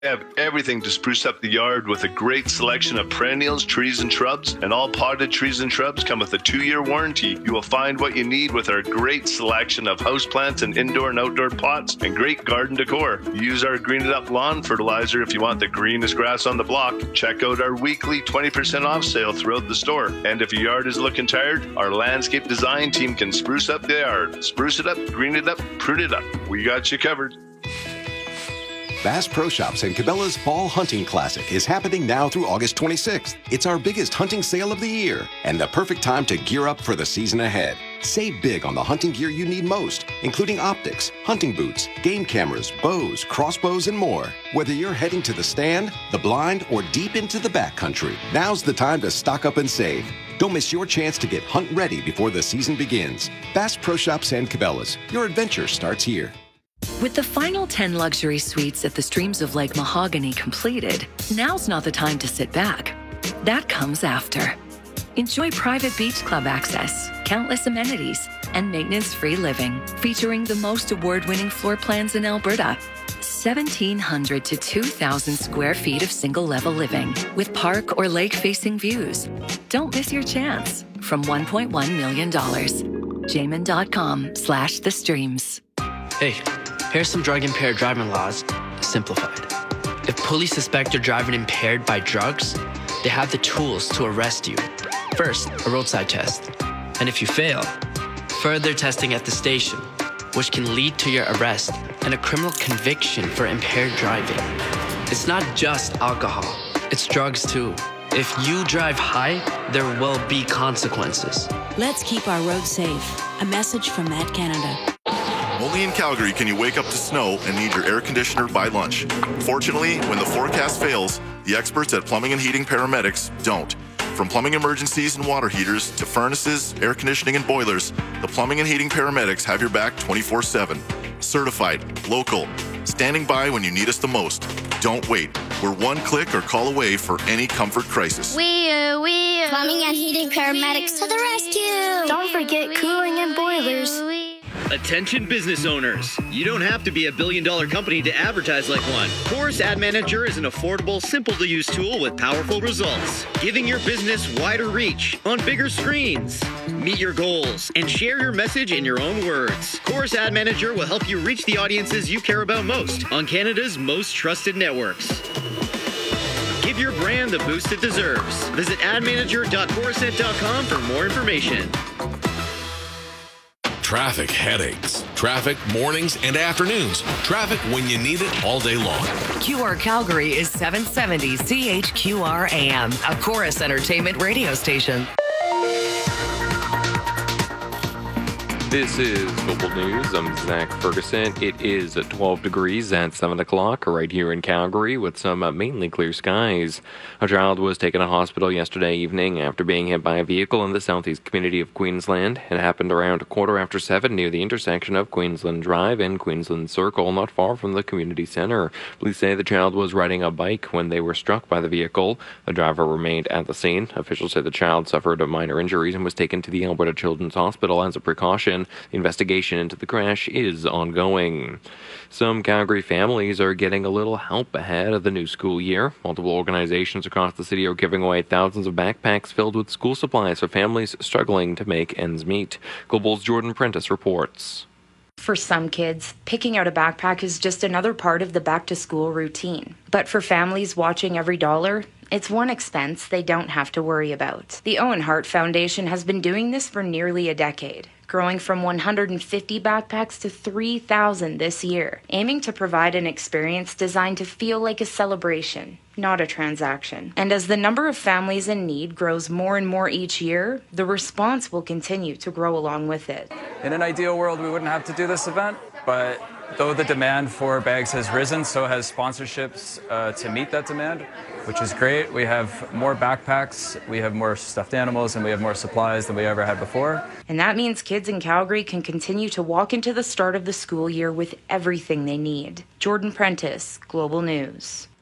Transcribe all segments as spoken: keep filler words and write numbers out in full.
Have everything to spruce up the yard with a great selection of perennials, trees, and shrubs. And all potted trees and shrubs come with a two-year warranty. You will find what you need with our great selection of houseplants and indoor and outdoor pots and great garden decor. Use our Green It Up lawn fertilizer if you want the greenest grass on the block. Check out our weekly twenty percent off sale throughout the store. And if your yard is looking tired, our landscape design team can spruce up the yard. Spruce it up, green it up, prune it up. We got you covered. Bass Pro Shops and Cabela's Fall Hunting Classic is happening now through August twenty-sixth. It's our biggest hunting sale of the year and the perfect time to gear up for the season ahead. Save big on the hunting gear you need most, including optics, hunting boots, game cameras, bows, crossbows, and more. Whether you're heading to the stand, the blind, or deep into the backcountry, now's the time to stock up and save. Don't miss your chance to get hunt ready before the season begins. Bass Pro Shops and Cabela's. Your adventure starts here. With the final ten luxury suites at the Streams of Lake Mahogany completed, now's not the time to sit back. That comes after. Enjoy private beach club access, countless amenities, and maintenance-free living, featuring the most award-winning floor plans in Alberta. seventeen hundred to two thousand square feet of single-level living with park or lake-facing views. Don't miss your chance from one point one million dollars. Jamin.com slash the streams. Hey, here's some drug-impaired driving laws, simplified. If police suspect you're driving impaired by drugs, they have the tools to arrest you. First, a roadside test. And if you fail, further testing at the station, which can lead to your arrest and a criminal conviction for impaired driving. It's not just alcohol, it's drugs too. If you drive high, there will be consequences. Let's keep our roads safe. A message from Met Canada. Only in Calgary can you wake up to snow and need your air conditioner by lunch. Fortunately, when the forecast fails, the experts at Plumbing and Heating Paramedics don't. From plumbing emergencies and water heaters to furnaces, air conditioning, and boilers, the Plumbing and Heating Paramedics have your back twenty-four seven. Certified, local, standing by when you need us the most. Don't wait. We're one click or call away for any comfort crisis. We, uh, we, uh, Plumbing and Heating Paramedics to the rescue. Don't forget cooling and boilers. Attention business owners. You don't have to be a billion dollar company to advertise like one. Chorus Ad Manager is an affordable, simple to use tool with powerful results, giving your business wider reach on bigger screens. Meet your goals and share your message in your own words. Chorus Ad Manager will help you reach the audiences you care about most on Canada's most trusted networks. Give your brand the boost it deserves. Visit ad manager dot chorusnet dot com for more information. Traffic headaches. Traffic mornings and afternoons. Traffic when you need it all day long. Q R Calgary is seven seventy C H Q R A M, a Chorus Entertainment radio station. This is Global News. I'm Zach Ferguson. It is at twelve degrees at seven o'clock right here in Calgary with some uh, mainly clear skies. A child was taken to hospital yesterday evening after being hit by a vehicle in the southeast community of Queensland. It happened around a quarter after seven near the intersection of Queensland Drive and Queensland Circle, not far from the community centre. Police say the child was riding a bike when they were struck by the vehicle. The driver remained at the scene. Officials say the child suffered minor injuries and was taken to the Alberta Children's Hospital as a precaution. The investigation into the crash is ongoing. Some Calgary families are getting a little help ahead of the new school year. Multiple organizations across the city are giving away thousands of backpacks filled with school supplies for families struggling to make ends meet. Global's Jordan Prentice reports. For some kids, picking out a backpack is just another part of the back-to-school routine. But for families watching every dollar, it's one expense they don't have to worry about. The Owen Hart Foundation has been doing this for nearly a decade, growing from one hundred fifty backpacks to three thousand this year, aiming to provide an experience designed to feel like a celebration, not a transaction. And as the number of families in need grows more and more each year, the response will continue to grow along with it. In an ideal world, we wouldn't have to do this event, but though the demand for bags has risen, so has sponsorships uh, to meet that demand, which is great. We have more backpacks, we have more stuffed animals, and we have more supplies than we ever had before. And that means kids in Calgary can continue to walk into the start of the school year with everything they need. Jordan Prentice, Global News.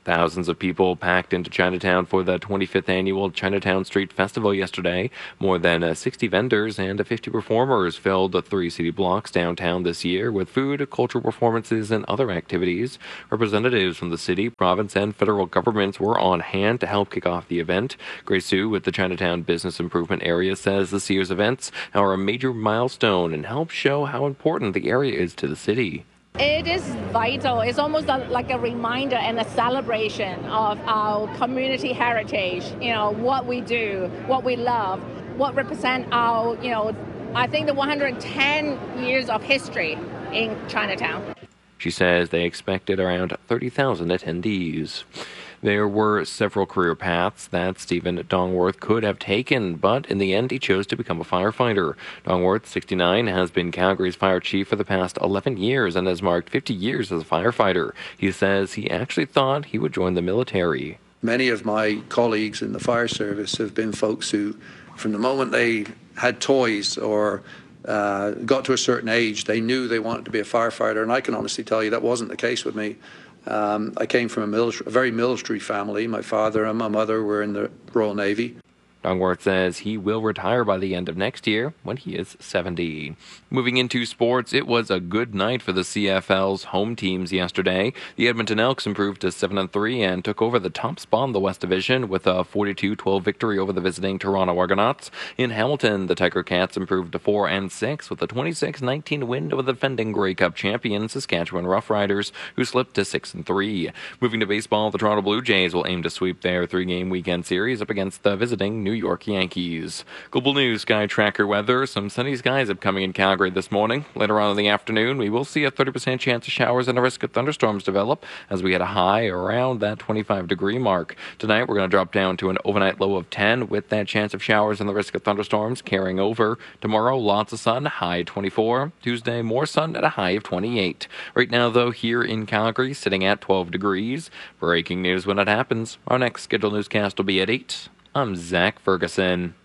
Thousands of people packed into Chinatown for the twenty-fifth annual Chinatown Street Festival yesterday. More than uh, sixty vendors and fifty performers filled the three city blocks downtown this year with food, cultural performances, and other activities. Representatives from the city, province, and federal governments were on hand to help kick off the event. Grace Su with the Chinatown Business Improvement Area says this year's events are a major milestone and help show how important the area is to the city. It is vital. It's almost a, like a reminder and a celebration of our community heritage, you know, what we do, what we love, what represent our, you know, I think the one hundred ten years of history in Chinatown. She says they expected around thirty thousand attendees. There were several career paths that Stephen Dongworth could have taken, but in the end he chose to become a firefighter. Dongworth, sixty-nine, has been Calgary's fire chief for the past eleven years and has marked fifty years as a firefighter. He says he actually thought he would join the military. Many of my colleagues in the fire service have been folks who, from the moment they had toys or uh, got to a certain age, they knew they wanted to be a firefighter, and I can honestly tell you that wasn't the case with me. Um, I came from a, military, a very military family. My father and my mother were in the Royal Navy. Dongworth says he will retire by the end of next year when he is seventy. Moving into sports, it was a good night for the C F L's home teams yesterday. The Edmonton Elks improved to seven and three and took over the top spot in the West Division with a forty-two twelve victory over the visiting Toronto Argonauts. In Hamilton, the Tiger Cats improved to four and six with a twenty-six nineteen win over the defending Grey Cup champion Saskatchewan Roughriders, who slipped to six and three. Moving to baseball, the Toronto Blue Jays will aim to sweep their three-game weekend series up against the visiting New York Yankees. Global News Sky Tracker weather. Some sunny skies upcoming in Calgary this morning. Later on in the afternoon, we will see a thirty percent chance of showers and a risk of thunderstorms develop as we get a high around that twenty-five degree mark. Tonight, we're going to drop down to an overnight low of ten with that chance of showers and the risk of thunderstorms carrying over. Tomorrow, lots of sun, high twenty-four. Tuesday, more sun at a high of twenty-eight. Right now, though, here in Calgary, sitting at twelve degrees. Breaking news when it happens. Our next scheduled newscast will be at eight. I'm Zach Ferguson.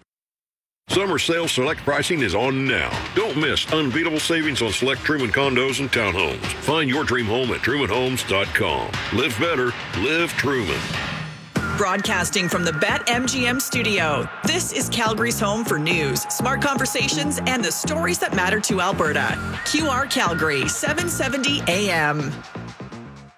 Summer sales select pricing is on now. Don't miss unbeatable savings on select Truman condos and townhomes. Find your dream home at truman homes dot com. Live better, live Truman. Broadcasting from the BetMGM studio, this is Calgary's home for news, smart conversations, and the stories that matter to Alberta. Q R Calgary, seven seventy A M.